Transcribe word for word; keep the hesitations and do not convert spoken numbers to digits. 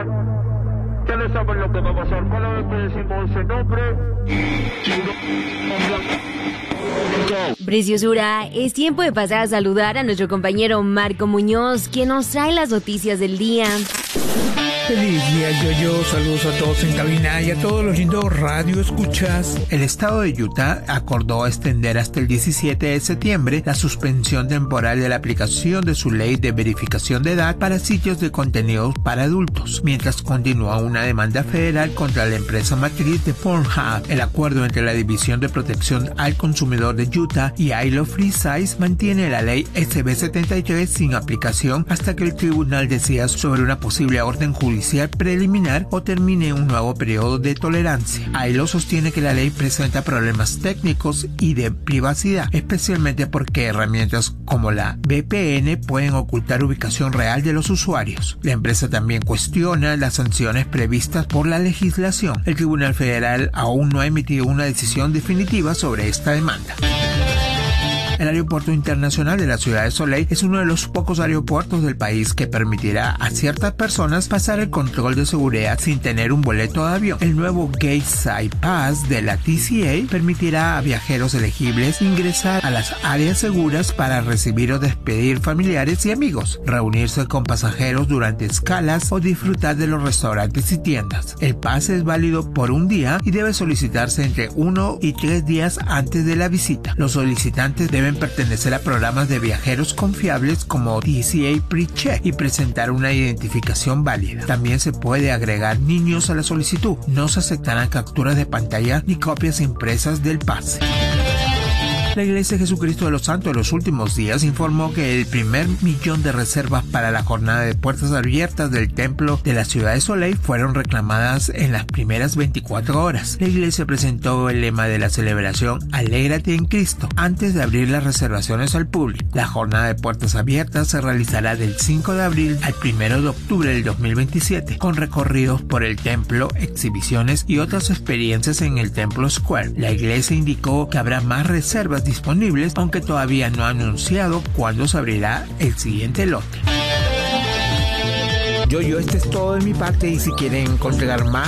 pasar. Ustedes saben lo que va a pasar. Cada vez que decimos ese nombre... Preciosura, es tiempo de pasar a saludar a nuestro compañero Marco Muñoz, quien nos trae las noticias del día. Feliz día, Yo-Yo. Saludos a todos en cabina y a todos los lindos radio escuchas. El estado de Utah acordó extender hasta el diecisiete de septiembre la suspensión temporal de la aplicación de su ley de verificación de edad para sitios de contenidos para adultos, mientras continúa una demanda federal contra la empresa matriz de Pornhub. El acuerdo entre la División de Protección al Consumidor de Utah y I Love Free Size mantiene la ley S B setenta y tres sin aplicación hasta que el tribunal decida sobre una posible orden judicial preliminar o termine un nuevo periodo de tolerancia. Ailo sostiene que la ley presenta problemas técnicos y de privacidad, especialmente porque herramientas como la V P N pueden ocultar ubicación real de los usuarios. La empresa también cuestiona las sanciones previstas por la legislación. El Tribunal Federal aún no ha emitido una decisión definitiva sobre esta demanda. El aeropuerto internacional de la ciudad de Soleil es uno de los pocos aeropuertos del país que permitirá a ciertas personas pasar el control de seguridad sin tener un boleto de avión. El nuevo Gateside Pass de la T C A permitirá a viajeros elegibles ingresar a las áreas seguras para recibir o despedir familiares y amigos, reunirse con pasajeros durante escalas o disfrutar de los restaurantes y tiendas. El pase es válido por un día y debe solicitarse entre uno y tres días antes de la visita. Los solicitantes deben Deben pertenecer a programas de viajeros confiables como T C A PreCheck y presentar una identificación válida. También se puede agregar niños a la solicitud. No se aceptarán capturas de pantalla ni copias impresas del pase. La Iglesia de Jesucristo de los Santos de los Últimos Días informó que el primer millón de reservas para la jornada de puertas abiertas del templo de la ciudad de Soleil fueron reclamadas en las primeras veinticuatro horas. La Iglesia presentó el lema de la celebración Alégrate en Cristo antes de abrir las reservaciones al público. La jornada de puertas abiertas se realizará del cinco de abril al primero de octubre del dos mil veintisiete, con recorridos por el templo, exhibiciones y otras experiencias en el Templo Square. La Iglesia indicó que habrá más reservas disponibles, aunque todavía no ha anunciado cuándo se abrirá el siguiente lote. Yo-Yo, este es todo de mi parte y si quieren encontrar más